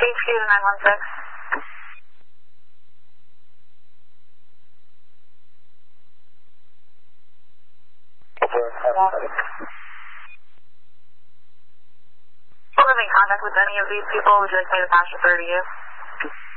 HQ to 916. Wasn't in contact with any of these people. Would you like me to pass refer to you?